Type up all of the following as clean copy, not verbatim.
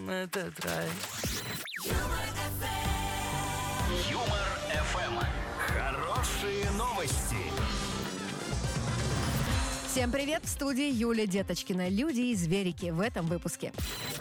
этот рай. Юмор ФМ. Хорошие новости. Всем привет! В студии Юлия Деточкина. Люди и зверики в этом выпуске.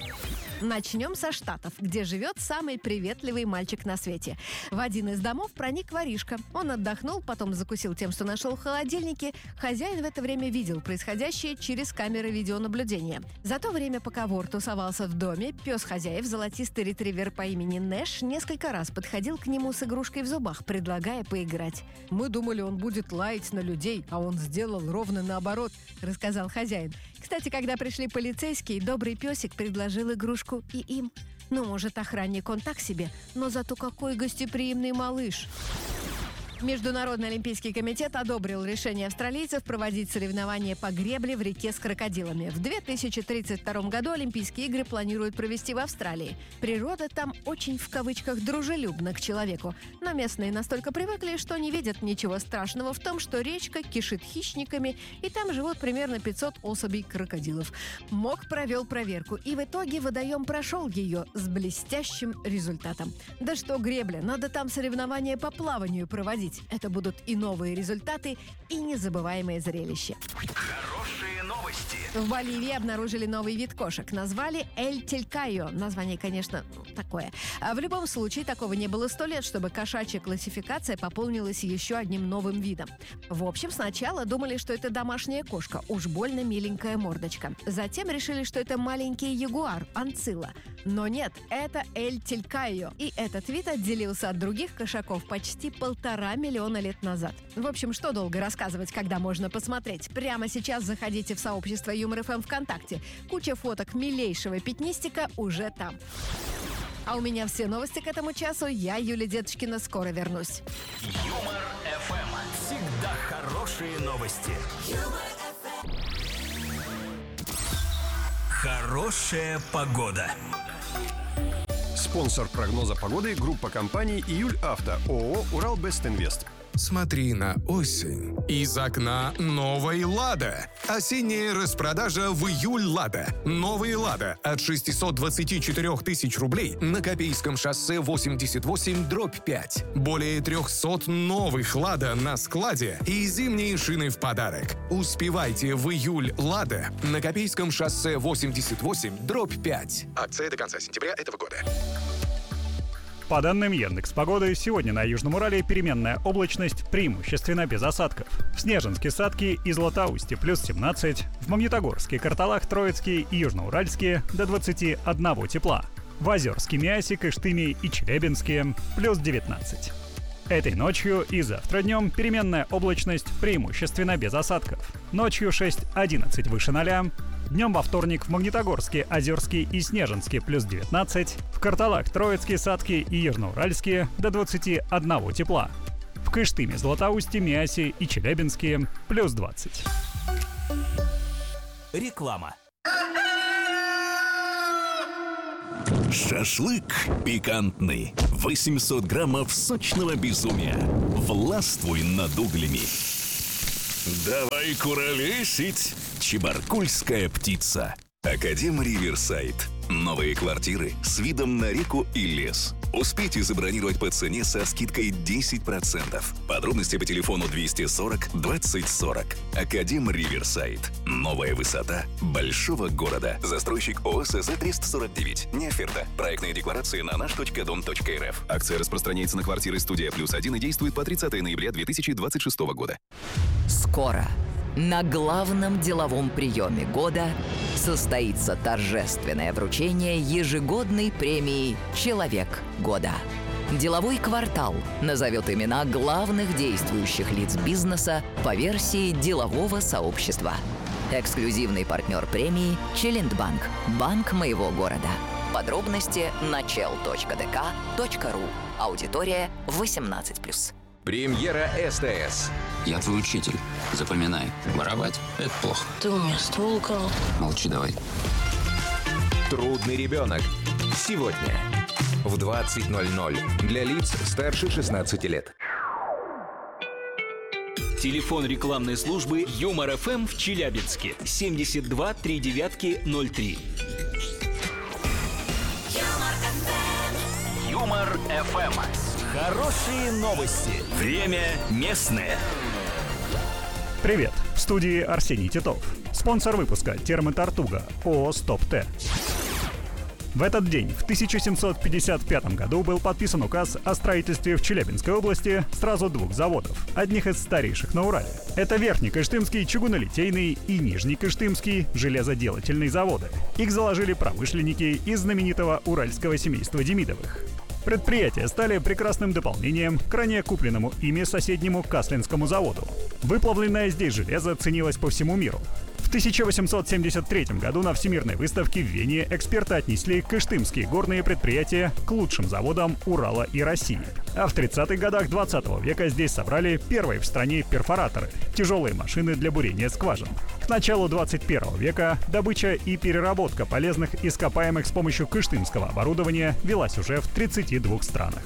Начнем со Штатов, где живет самый приветливый мальчик на свете. В один из домов проник воришка. Он отдохнул, потом закусил тем, что нашел в холодильнике. Хозяин в это время видел происходящее через камеры видеонаблюдения. За то время, пока вор тусовался в доме, пес хозяев, золотистый ретривер по имени Нэш, несколько раз подходил к нему с игрушкой в зубах, предлагая поиграть. «Мы думали, он будет лаять на людей, а он сделал ровно наоборот», — рассказал хозяин. Кстати, когда пришли полицейские, добрый песик предложил игрушку и им. Ну, может, охранник он так себе, но зато какой гостеприимный малыш. Международный олимпийский комитет одобрил решение австралийцев проводить соревнования по гребле в реке с крокодилами. В 2032 году Олимпийские игры планируют провести в Австралии. Природа там очень, в кавычках, дружелюбна к человеку. Но местные настолько привыкли, что не видят ничего страшного в том, что речка кишит хищниками, и там живут примерно 500 особей крокодилов. МОК провел проверку, и в итоге водоем прошел ее с блестящим результатом. Да что гребля, надо там соревнования по плаванию проводить. Это будут и новые результаты, и незабываемое зрелище. Хорошие новости. В Боливии обнаружили новый вид кошек. Назвали Эль Телькайо. Название, конечно, такое. А в любом случае, такого не было 100 лет, чтобы кошачья классификация пополнилась еще одним новым видом. В общем, сначала думали, что это домашняя кошка. Уж больно миленькая мордочка. Затем решили, что это маленький ягуар, анцилла. Но нет, это Эль Телькайо. И этот вид отделился от других кошаков почти 1,5 миллиона лет назад. В общем, что долго рассказывать, когда можно посмотреть? Прямо сейчас заходите в сообщество Юмор ФМ ВКонтакте. Куча фоток милейшего пятнистика уже там. А у меня все новости к этому часу. Я, Юлия Деточкина, скоро вернусь. Юмор ФМ. Всегда хорошие новости. Хорошая погода. Спонсор прогноза погоды — группа компаний «Июль Авто», ООО «Уралбестинвест». Смотри на осень. Из окна новой «Лада». Осенняя распродажа в июль «Лада». Новые «Лада» от 624 тысяч рублей на Копейском шоссе 88/5. Более 300 новых «Лада» на складе и зимние шины в подарок. Успевайте в июль «Лада» на Копейском шоссе 88/5. Акция до конца сентября этого года. По данным Яндекс.Погоды, сегодня на Южном Урале переменная облачность, преимущественно без осадков. В Снежинске, Сатке и Златоусте плюс 17, в Магнитогорске, Карталах, Троицке и Южноуральске до 21 тепла. В Озерске, Миасе, Кыштыме и Челябинске плюс 19. Этой ночью и завтра днем переменная облачность, преимущественно без осадков. Ночью 6-11 выше 0. Днем во вторник в Магнитогорске, Озерске и Снежинске плюс 19. В Карталах, Троицке, Сатке и Южноуральске до 21 тепла. В Кыштыме, Златоусте, Миасе и Челябинске плюс 20. Реклама. Шашлык пикантный. 800 граммов сочного безумия. Властвуй над углями. Давай куролесить. Чебаркульская птица. Академ Риверсайд. Новые квартиры с видом на реку и лес. Успейте забронировать по цене со скидкой 10%. Подробности по телефону 240 20 40. Академ Риверсайд. Новая высота большого города. Застройщик ОСЗ 349. Не оферта. Проектная декларация на наш.дом.рф. Акция распространяется на квартиры «Студия +1» и действует по 30 ноября 2026 года. Скоро на главном деловом приеме года состоится торжественное вручение ежегодной премии «Человек года». Деловой квартал назовет имена главных действующих лиц бизнеса по версии делового сообщества. Эксклюзивный партнер премии «Челендбанк» – банк моего города. Подробности на chel.dk.ru. Аудитория 18+. Премьера СТС. Я твой учитель. Запоминай. Воровать – это плохо. Ты у меня ствол украл. Молчи давай. Трудный ребенок. Сегодня в 20:00 для лиц старше 16 лет. Телефон рекламной службы Юмор ФМ в Челябинске 72 39 03. Юмор ФМ. Хорошие новости. Время местное. Привет! В студии Арсений Титов. Спонсор выпуска «Термы Тартуга» ООО «Стоп-Т». В этот день, в 1755 году, был подписан указ о строительстве в Челябинской области сразу двух заводов, одних из старейших на Урале. Это Верхнекыштымский чугунолитейный и Нижнекыштымский железоделательный заводы. Их заложили промышленники из знаменитого уральского семейства Демидовых. Предприятия стали прекрасным дополнением к ранее купленному ими соседнему Каслинскому заводу. Выплавленное здесь железо ценилось по всему миру. В 1873 году на Всемирной выставке в Вене эксперты отнесли кыштымские горные предприятия к лучшим заводам Урала и России. А в 30-х годах 20 века здесь собрали первые в стране перфораторы – тяжелые машины для бурения скважин. К началу 21 века добыча и переработка полезных ископаемых с помощью кыштымского оборудования велась уже в 32 странах.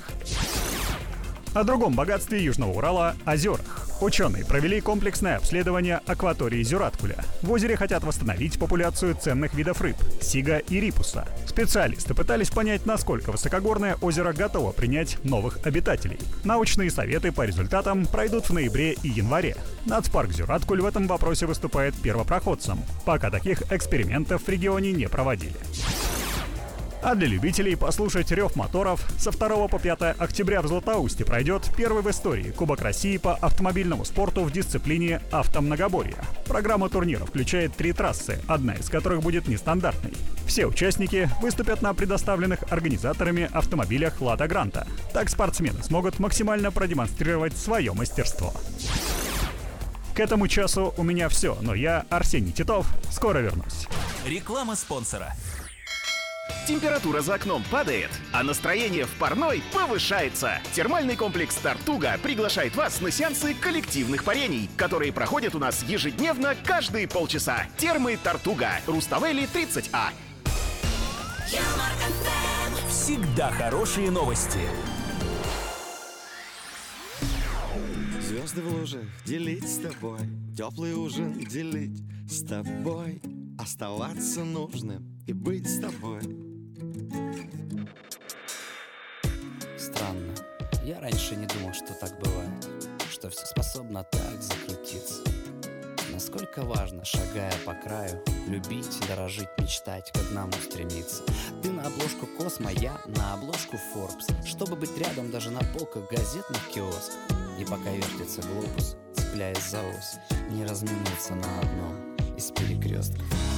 О другом богатстве Южного Урала – озерах. Ученые провели комплексное обследование акватории Зюраткуля. В озере хотят восстановить популяцию ценных видов рыб – сига и рипуса. Специалисты пытались понять, насколько высокогорное озеро готово принять новых обитателей. Научные советы по результатам пройдут в ноябре и январе. Нацпарк Зюраткуль в этом вопросе выступает первопроходцем. Пока таких экспериментов в регионе не проводили. А для любителей послушать рев моторов со 2 по 5 октября в Златоусте пройдет первый в истории Кубок России по автомобильному спорту в дисциплине автомногоборья. Программа турнира включает 3 трассы, одна из которых будет нестандартной. Все участники выступят на предоставленных организаторами автомобилях «Лада Гранта». Так спортсмены смогут максимально продемонстрировать свое мастерство. К этому часу у меня все, но я, Арсений Титов, скоро вернусь. Реклама спонсора. Температура за окном падает, а настроение в парной повышается. Термальный комплекс «Тартуга» приглашает вас на сеансы коллективных парений, которые проходят у нас ежедневно каждые полчаса. Термы «Тартуга», Руставели 30А. Всегда хорошие новости. Звезды в лужах делить с тобой, теплый ужин делить с тобой, оставаться нужным и быть с тобой. Странно. Я раньше не думал, что так бывает, что все способно так закрутиться. Насколько важно, шагая по краю, любить, дорожить, мечтать, к одному стремиться. Ты на обложку Космо, я на обложку Forbes, чтобы быть рядом даже на полках газетных киосков. И пока вертится глобус, цепляясь за ось, не разминуться на одном из перекрестков.